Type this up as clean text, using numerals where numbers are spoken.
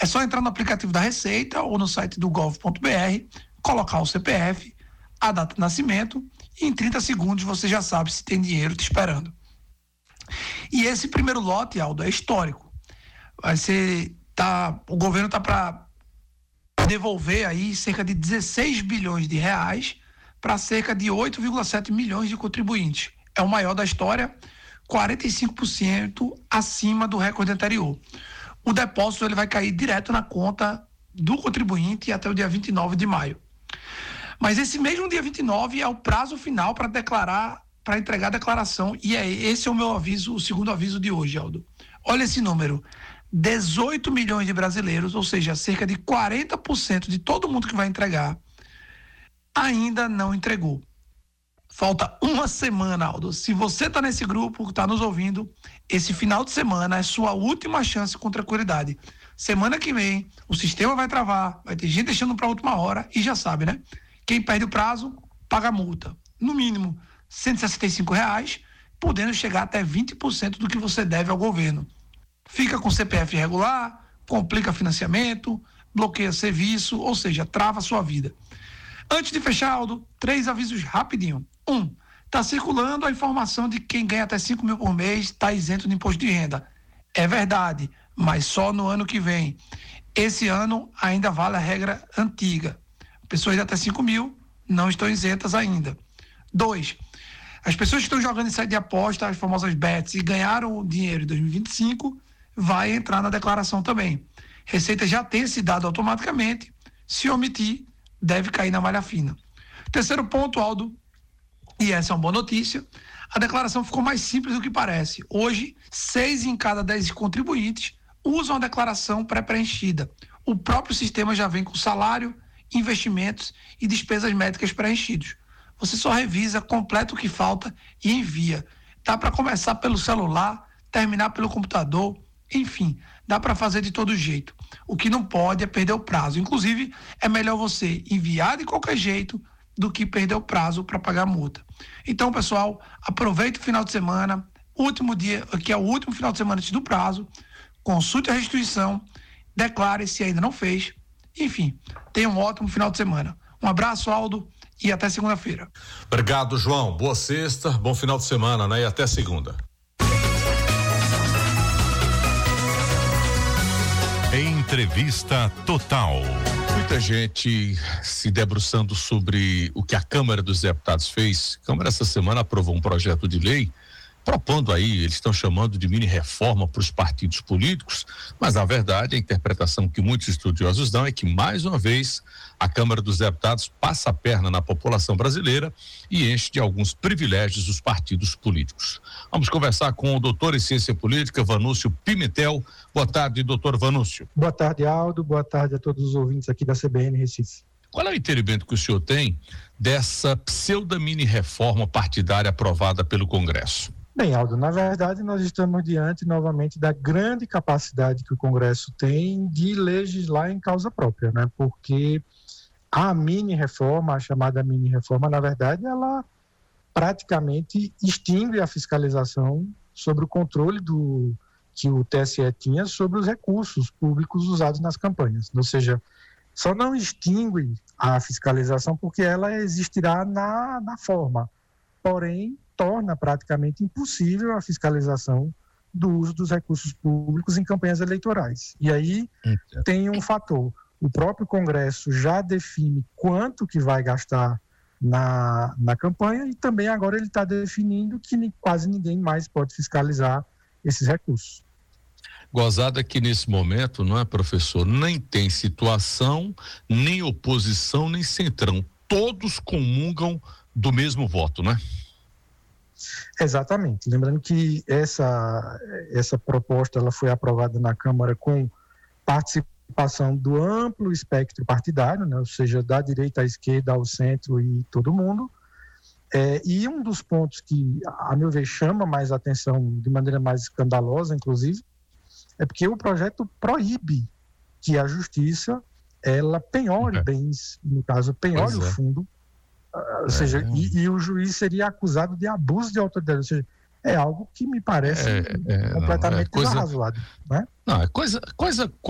É só entrar no aplicativo da Receita ou no site do gov.br, colocar o CPF, a data de nascimento e em 30 segundos você já sabe se tem dinheiro te esperando. E esse primeiro lote, Aldo, é histórico. O governo está para devolver aí cerca de 16 bilhões de reais para cerca de 8,7 milhões de contribuintes. É o maior da história, 45% acima do recorde anterior. O depósito ele vai cair direto na conta do contribuinte até o dia 29 de maio. Mas esse mesmo dia 29 é o prazo final para entregar a declaração, e esse é o meu aviso, o segundo aviso de hoje, Aldo. Olha esse número, 18 milhões de brasileiros, ou seja, cerca de 40% de todo mundo que vai entregar, ainda não entregou. Falta uma semana, Aldo. Se você está nesse grupo, está nos ouvindo, esse final de semana é sua última chance com tranquilidade. Semana que vem, o sistema vai travar, vai ter gente deixando para a última hora e já sabe, né? Quem perde o prazo, paga a multa. No mínimo, R$ 165, podendo chegar até 20% do que você deve ao governo. Fica com CPF irregular, complica financiamento, bloqueia serviço, ou seja, trava a sua vida. Antes de fechar, Aldo, 3 avisos rapidinho. 1. Está circulando a informação de que quem ganha até 5 mil por mês está isento de imposto de renda. É verdade, mas só no ano que vem. Esse ano ainda vale a regra antiga. Pessoas de até 5 mil não estão isentas ainda. 2. As pessoas que estão jogando em site de aposta, as famosas bets, e ganharam o dinheiro em 2025, vai entrar na declaração também. Receita já tem esse dado automaticamente. Se omitir, deve cair na malha fina. Terceiro ponto, Aldo, e essa é uma boa notícia, a declaração ficou mais simples do que parece. Hoje, 6 em cada 10 contribuintes usam a declaração pré-preenchida. O próprio sistema já vem com salário, investimentos e despesas médicas preenchidos. Você só revisa, completa o que falta e envia. Dá para começar pelo celular, terminar pelo computador, enfim, dá para fazer de todo jeito. O que não pode é perder o prazo. Inclusive, é melhor você enviar de qualquer jeito do que perder o prazo para pagar a multa. Então, pessoal, aproveite o final de semana, último dia, que é o último final de semana antes do prazo, consulte a restituição, declare se ainda não fez. Enfim, tenha um ótimo final de semana. Um abraço, Aldo, e até segunda-feira. Obrigado, João. Boa sexta, bom final de semana, né? E até segunda. Entrevista Total. Muita gente se debruçando sobre o que a Câmara dos Deputados fez. A Câmara essa semana aprovou um projeto de lei propondo aí, eles estão chamando de mini reforma para os partidos políticos, mas na verdade a interpretação que muitos estudiosos dão é que mais uma vez a Câmara dos Deputados passa a perna na população brasileira e enche de alguns privilégios os partidos políticos. Vamos conversar com o doutor em ciência política, Vanúcio Pimentel. Boa tarde, doutor Vanúcio. Boa tarde, Aldo. Boa tarde a todos os ouvintes aqui da CBN Recife. Qual é o entendimento que o senhor tem dessa pseudo mini reforma partidária aprovada pelo Congresso? Bem, Aldo, na verdade nós estamos diante novamente da grande capacidade que o Congresso tem de legislar em causa própria, né? Porque a mini-reforma, a chamada mini-reforma, na verdade, ela praticamente extingue a fiscalização sobre o controle que o TSE tinha sobre os recursos públicos usados nas campanhas. Ou seja, só não extingue a fiscalização porque ela existirá na forma, porém torna praticamente impossível a fiscalização do uso dos recursos públicos em campanhas eleitorais. E aí tem um fator, o próprio Congresso já define quanto que vai gastar na campanha e também agora ele está definindo que quase ninguém mais pode fiscalizar esses recursos. Gozada que nesse momento, não é, professor, nem tem situação, nem oposição, nem centrão, todos comungam do mesmo voto, né? Exatamente, lembrando que essa proposta ela foi aprovada na Câmara com participação do amplo espectro partidário, né? Ou seja, da direita à esquerda, ao centro e todo mundo, e um dos pontos que, a meu ver, chama mais atenção de maneira mais escandalosa, inclusive, é porque o projeto proíbe que a justiça ela penhore bens, no caso, penhore o fundo, ou seja, e o juiz seria acusado de abuso de autoridade, ou seja, é algo que me parece completamente desarrazoado, né? Não, é coisa